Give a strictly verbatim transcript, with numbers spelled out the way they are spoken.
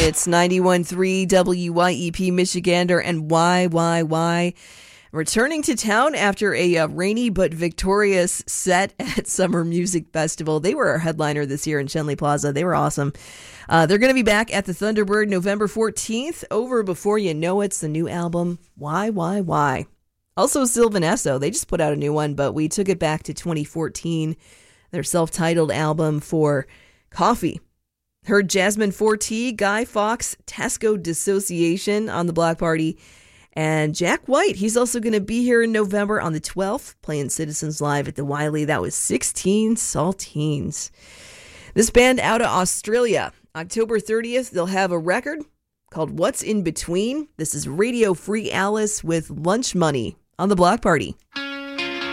It's ninety-one point three W Y E P Michigander and Y Y Y. Returning to town after a uh, rainy but victorious set at Summer Music Festival. They were our headliner this year in Shenley Plaza. They were awesome. Uh, they're going to be back at the Thunderbird November fourteenth. Over Before You Know It's the new album, Y Y Y. Also, Sylvan Esso. They just put out a new one, but we took it back to twenty fourteen. Their self-titled album for Coffee. Heard Jasmine Forte, Guy Fawkes, Tesco Dissociation on the Block Party. And Jack White, he's also going to be here in November on the twelfth, playing Citizens Live at the Wiley. That was sixteen Saltines. This band out of Australia, October thirtieth, they'll have a record called What's in Between. This is Radio Free Alice with Lunch Money on the Block Party.